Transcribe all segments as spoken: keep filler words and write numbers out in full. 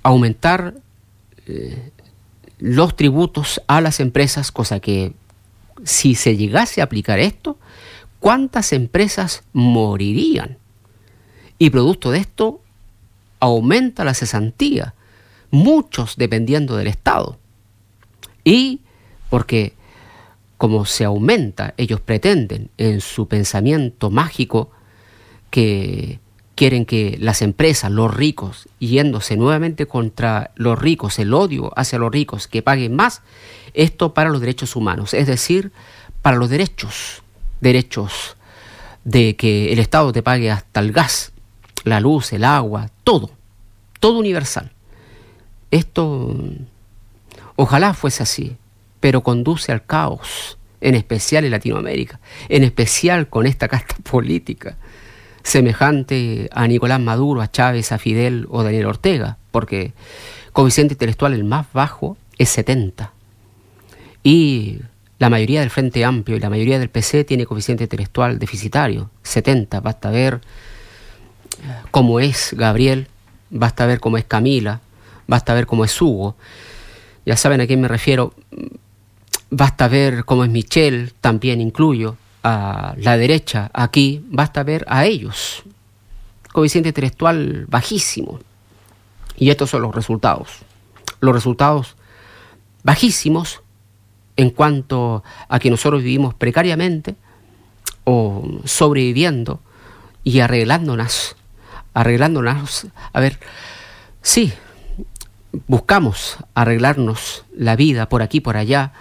aumentar eh, los tributos a las empresas, cosa que si se llegase a aplicar esto, ¿cuántas empresas morirían? Y producto de esto aumenta la cesantía, muchos dependiendo del Estado. Y porque como se aumenta, ellos pretenden en su pensamiento mágico que quieren que las empresas, los ricos, yéndose nuevamente contra los ricos, el odio hacia los ricos, que paguen más, esto para los derechos humanos, es decir, para los derechos, derechos de que el Estado te pague hasta el gas, la luz, el agua, todo, todo universal. Esto ojalá fuese así, pero conduce al caos, en especial en Latinoamérica, en especial con esta casta política, semejante a Nicolás Maduro, a Chávez, a Fidel o Daniel Ortega, porque coeficiente intelectual el más bajo es setenta. Y la mayoría del Frente Amplio y la mayoría del P C tiene coeficiente intelectual deficitario, setenta. Basta ver cómo es Gabriel, basta ver cómo es Camila, basta ver cómo es Hugo. Ya saben a quién me refiero. Basta ver cómo es Michelle, también incluyo a la derecha aquí, basta ver a ellos. Coeficiente intelectual bajísimo. Y estos son los resultados. Los resultados bajísimos en cuanto a que nosotros vivimos precariamente o sobreviviendo y arreglándonos, arreglándonos, a ver, sí, buscamos arreglarnos la vida por aquí, por allá,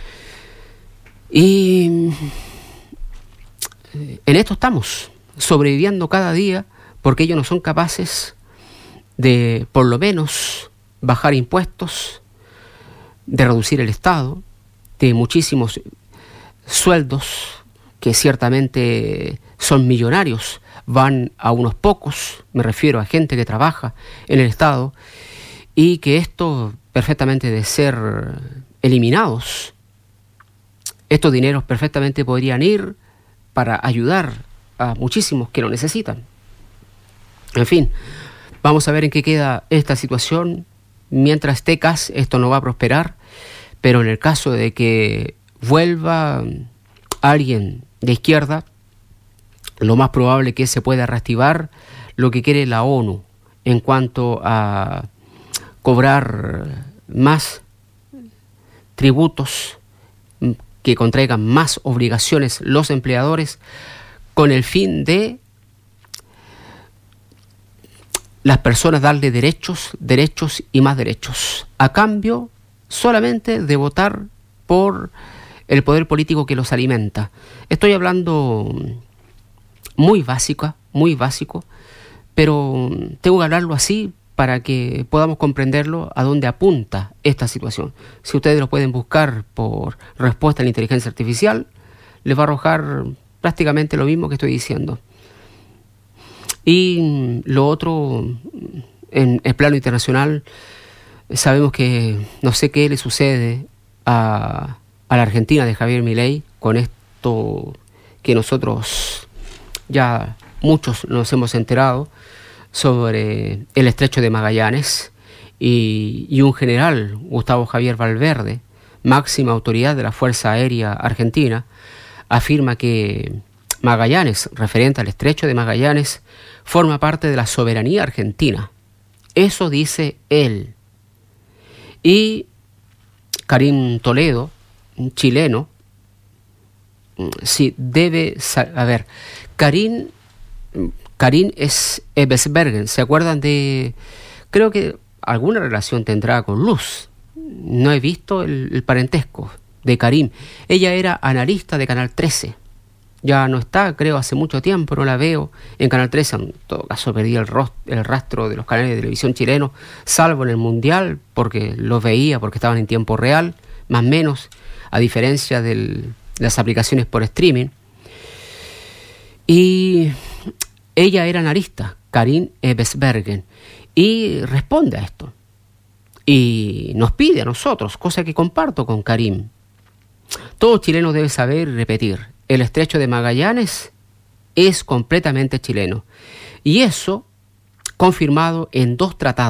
y en esto estamos, sobreviviendo cada día, porque ellos no son capaces de, por lo menos, bajar impuestos, de reducir el Estado, de muchísimos sueldos que ciertamente son millonarios, van a unos pocos, me refiero a gente que trabaja en el Estado, y que esto perfectamente de ser eliminados, estos dineros perfectamente podrían ir para ayudar a muchísimos que lo necesitan. En fin, vamos a ver en qué queda esta situación. Mientras esté C A S, esto no va a prosperar, pero en el caso de que vuelva alguien de izquierda, lo más probable es que se pueda reactivar lo que quiere la ONU en cuanto a cobrar más tributos, que contraigan más obligaciones los empleadores, con el fin de las personas darle derechos, derechos y más derechos, a cambio solamente de votar por el poder político que los alimenta. Estoy hablando muy básica, muy básico, pero tengo que hablarlo así para que podamos comprenderlo a dónde apunta esta situación. Si ustedes lo pueden buscar por respuesta a la inteligencia artificial, les va a arrojar prácticamente lo mismo que estoy diciendo. Y lo otro, en el plano internacional, sabemos que no sé qué le sucede a, a la Argentina de Javier Milei con esto que nosotros ya muchos nos hemos enterado sobre el estrecho de Magallanes, y, y un general, Gustavo Javier Valverde, máxima autoridad de la Fuerza Aérea Argentina, afirma que Magallanes, referente al estrecho de Magallanes, forma parte de la soberanía argentina. Eso dice él. Y Karim Toledo, un chileno, sí, debe... A ver, Karim... Karim es Ebesbergen, ¿se acuerdan de...? Creo que alguna relación tendrá con Luz. No he visto el, el parentesco de Karim. Ella era analista de Canal trece. Ya no está, creo, hace mucho tiempo, no la veo en Canal trece. En todo caso, perdí el, rost- el rastro de los canales de televisión chilenos, salvo en el Mundial, porque los veía, porque estaban en tiempo real, más o menos, a diferencia de las aplicaciones por streaming. Y... ella era analista, Karim Ebesbergen, y responde a esto. Y nos pide a nosotros, cosa que comparto con Karim. Todo chileno debe saber y repetir, el estrecho de Magallanes es completamente chileno. Y eso confirmado en dos tratados.